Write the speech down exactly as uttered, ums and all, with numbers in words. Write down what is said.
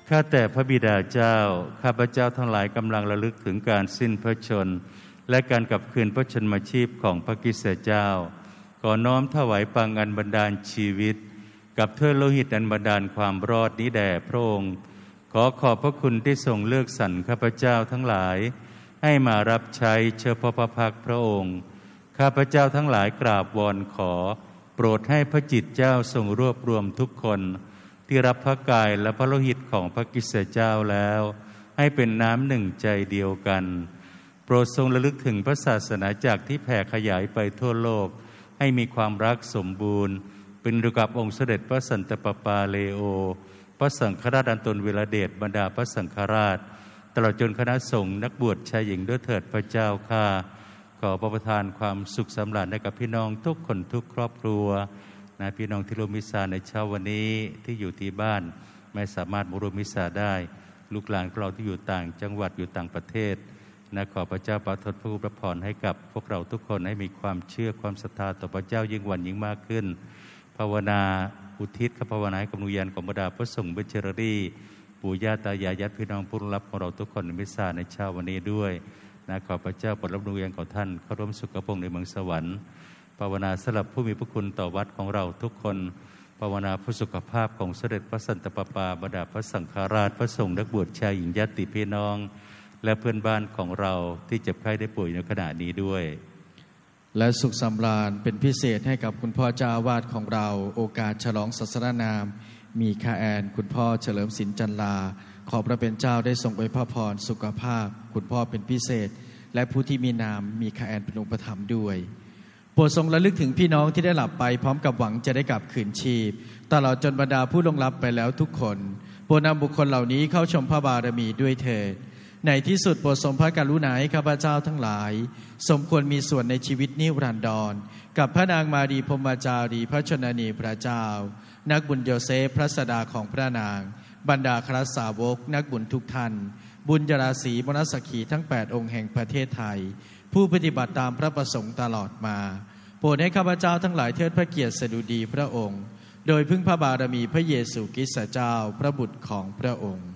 ข้าแต่พระบิดาเจ้าข้าพเจ้าทั้งหลายกำลังระลึกถึงการสิ้นพระชนม์และการกลับคืนพระชนมาชีพของพระคริสตเจ้าขอน้อมถวายปังอันบันดาลชีวิตกับถ้วยโลหิตอันบันดาลความรอดนี้แด่พระองค์ขอขอบพระคุณที่ทรงเลือกสรรข้าพเจ้าทั้งหลายให้มารับใช้เชื้อพระพักตร์พระองค์ข้าพเจ้าทั้งหลายกราบวอนขอโปรดให้พระจิตเจ้าทรงรวบรวมทุกคนที่รับพระกายและพระโลหิตของพระคริสตเจ้าแล้วให้เป็นน้ำหนึ่งใจเดียวกันโปรดทรงระลึกถึงพระศาสนาจักรที่แผ่ขยายไปทั่วโลกให้มีความรักสมบูรณ์เป็นดุจกับองค์เสด็จพระสันตะปาปาเลโอพระสังฆราชอันตนเวลเดชบรรดาพระสังฆราชตลอดจนคณะสงฆ์นักบวชชายหญิงด้วยเถิดพระเจ้าข้าขอประทานความสุขสำราญให้กับพี่น้องทุกคนทุกครอบครัวนะพี่น้องที่ร่วมมิสซาในเช้าวันนี้ที่อยู่ที่บ้านไม่สามารถมาร่วมมิสซาได้ลูกหลานของเราที่อยู่ต่างจังหวัดอยู่ต่างประเทศนะขอพระเจ้าประทานพระคุณพระพรให้กับพวกเราทุกคนให้มีความเชื่อความศรัทธาต่อพระเจ้ายิ่งวันยิ่งมากขึ้นภาวนาอุทิศข้าภาวนาให้กับนุญาณของบรรดาพระสงฆ์เบญจรีปู่ย่าตายายญาติพี่น้องผู้รับของเราทุกคนในมิสซาในเช้าวันนี้ด้วยนะขอพระเจ้าโปรดรับนุญาณของท่านเข้าร่วมสุขภพในเมืองสวรรค์ภาวนาสำหรับผู้มีพระคุณต่อวัดของเราทุกคนภาวนาเพื่อสุขภาพของเสด็จพระสันตะปาปาบรรดาพระสังฆราชพระสงฆ์นักบวชชายหญิงญาติพี่น้องและเพื่อนบ้านของเราที่เจ็บไข้ได้ป่วยในขณะนี้ด้วยและสุขสำราญเป็นพิเศษให้กับคุณพ่อเจ้าอาวาสของเราโอกาสฉลองศาสนนามมีคาแอนคุณพ่อเฉลิมศิลป์จันลาขอพระเป็นเจ้าได้ทรงอวยพรสุขภาพคุณพ่อเป็นพิเศษและผู้ที่มีนามมีคาแอนเป็นอุปถัมภ์ด้วยโปรดทรงระลึกถึงพี่น้องที่ได้หลับไปพร้อมกับหวังจะได้กลับคืนชีพตลอดจนบรรดาผู้ล่วงลับไปแล้วทุกคนโปรดนำบุคคลเหล่านี้เข้าชมพระบารมีด้วยเถิดในที่สุดโปรดทรงพระกรุณาให้ข้าพเจ้าทั้งหลายสมควรมีส่วนในชีวิตนิรันดรกับพระนางมารีพรหมจารีพระชนนีพระเจ้านักบุญโยเซฟพระสดาของพระนางบรรดาคริสตสาวกนักบุญทุกท่านบุญญราศีมนสขีทั้งแปดองค์แห่งประเทศไทยผู้ปฏิบัติตามพระประสงค์ตลอดมาโปรดให้ข้าพเจ้าทั้งหลายเทิดพระเกียรติสดุดีพระองค์โดยพึ่งพระบารมีพระเยซูคริสต์เจ้าพระบุตรของพระองค์